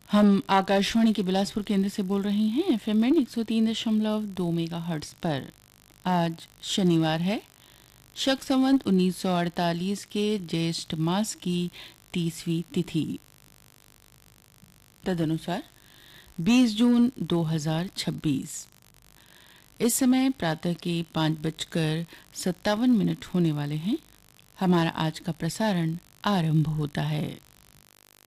हम आकाशवाणी के बिलासपुर केंद्र से बोल रहे हैं एफएम में 103.2 मेगाहर्ट्ज पर। आज शनिवार है, शक संवत 1948 के ज्येष्ठ मास की 30वीं तिथि, तदनुसार 20 जून 2026। इस समय प्रातः के 5:57 होने वाले हैं। हमारा आज का प्रसारण आरंभ होता है।